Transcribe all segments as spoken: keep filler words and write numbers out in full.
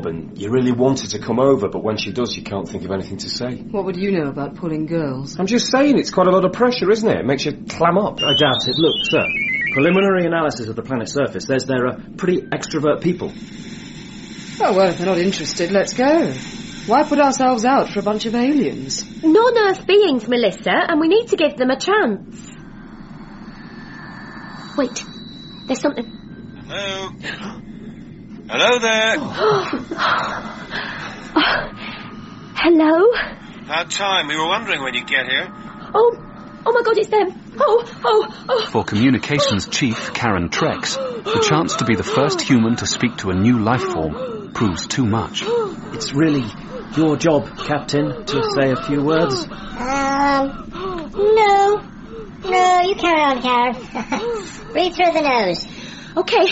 job and you really want her to come over, but when she does, you can't think of anything to say. What would you know about pulling girls? I'm just saying, it's quite a lot of pressure, isn't it? It makes you clam up. I doubt it. Look, sir, preliminary analysis of the planet's surface says there are pretty extrovert people. Oh, well, if they're not interested, let's go. Why put ourselves out for a bunch of aliens? Non-Earth beings, Melissa, and we need to give them a chance. Wait, there's something. Hello? Hello there. Hello? About time. We were wondering when you'd get here. Oh, oh my God, it's them. Oh, oh, oh. For Communications Chief Karen Trex, the chance to be the first human to speak to a new life form proves too much. It's really your job, Captain, to say a few words. Um, no. No, you carry on, Karen. Breathe through the nose. Okay.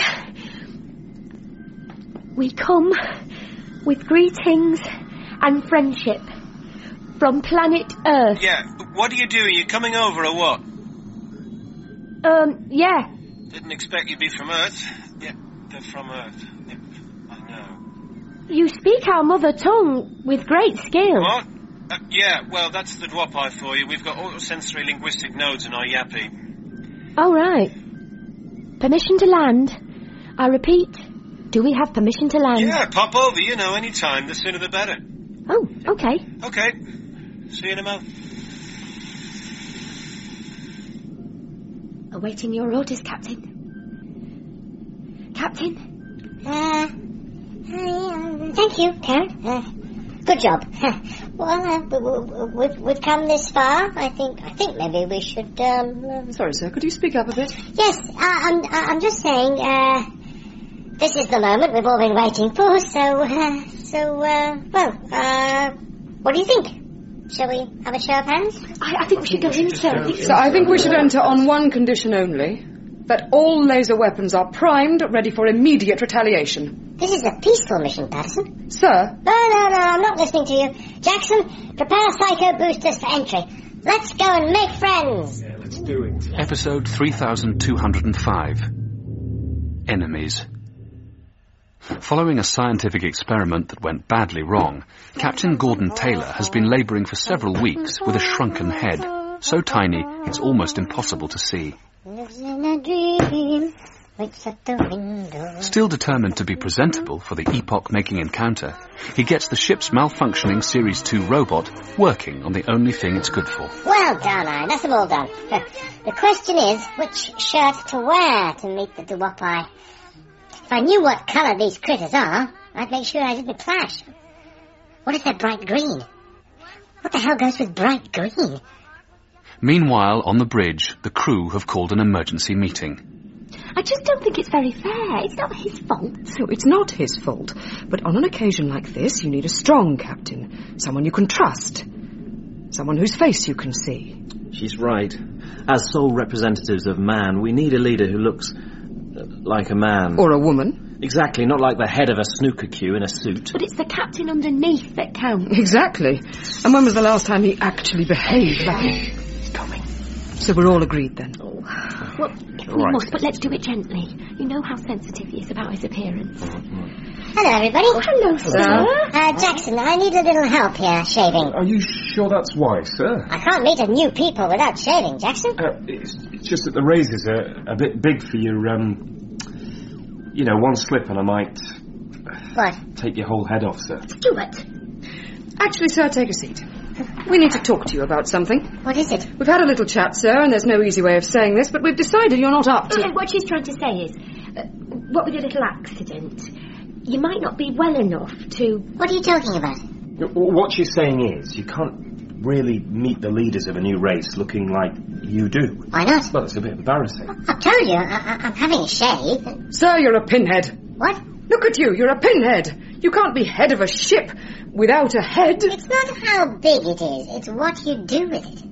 We come with greetings and friendship from planet Earth. Yeah, what are you doing? You coming over or what? Um, yeah. Didn't expect you'd be from Earth. Yeah, they're from Earth. Yeah, I know. You speak our mother tongue with great skill. What? Uh, yeah, well, that's the Dwapai for you. We've got autosensory linguistic nodes in our Yappy. Oh, right. Permission to land. I repeat, do we have permission to land? Yeah, pop over, you know, any time. The sooner the better. Oh, okay. Okay. See you in a month. Awaiting your orders, Captain. Captain? Uh, uh thank you, Karen. Uh, good job. Well, uh, we've, we've come this far. I think I think maybe we should... Um, Sorry, sir, could you speak up a bit? Yes, uh, I'm, I'm just saying, uh, this is the moment we've all been waiting for, so, uh, so, uh, well, uh, what do you think? Shall we have a show of hands? I, I think we should go in, sir. So I think we should enter on one condition only. That all laser weapons are primed, ready for immediate retaliation. This is a peaceful mission, Patterson. Sir? No, no, no, I'm not listening to you. Jackson, prepare psycho boosters for entry. Let's go and make friends. Yeah, let's do it. Episode three thousand two hundred five. Enemies. Following a scientific experiment that went badly wrong, Captain Gordon Taylor has been labouring for several weeks with a shrunken head, so tiny it's almost impossible to see. Lives in a dream, waits at the window. Still determined to be presentable for the epoch-making encounter, he gets the ship's malfunctioning Series two robot working on the only thing it's good for. Well done, Iron. That's them all done. The question is, which shirt to wear to meet the Dwapai? If I knew what colour these critters are, I'd make sure I didn't clash. What if they're bright green? What the hell goes with bright green? Meanwhile, on the bridge, the crew have called an emergency meeting. I just don't think it's very fair. It's not his fault. No, it's not his fault. But on an occasion like this, you need a strong captain. Someone you can trust. Someone whose face you can see. She's right. As sole representatives of man, we need a leader who looks uh, like a man. Or a woman. Exactly, not like the head of a snooker queue in a suit. But it's the captain underneath that counts. Exactly. And when was the last time he actually behaved like... Coming. So we're all agreed then. Oh. Well, we right. must, but let's do it gently. You know how sensitive he is about his appearance. Hello, everybody. Oh, hello, sir. Uh, Jackson, I need a little help here, shaving. Are you sure that's wise, sir? I can't meet a new people without shaving, Jackson. Uh, it's, it's just that the razors are a bit big for your, um... You know, one slip and I might... What? Take your whole head off, sir. Stuart. Actually, sir, take a seat. We need to talk to you about something. What is it? We've had a little chat, sir, and there's no easy way of saying this, but we've decided you're not up to... Okay, what she's trying to say is, uh, what with your little accident, you might not be well enough to... What are you talking about? What she's saying is, you can't really meet the leaders of a new race looking like you do. Why not? Well, it's a bit embarrassing. I've told you, I, I, I'm having a shave. Sir, you're a pinhead. What? Look at you, you're a pinhead. You can't be head of a ship without a head. It's not how big it is, it's what you do with it.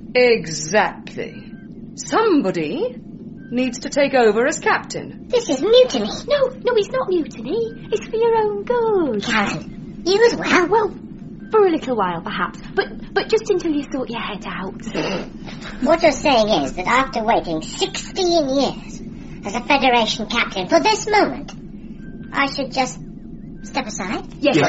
Exactly. Somebody needs to take over as captain. This is mutiny. No, no, it's not mutiny. It's for your own good. Karen, you as well. Well, for a little while, perhaps. But but just until you sort your head out. What you're saying is that after waiting sixteen years as a Federation captain for this moment, I should just step aside? Yes.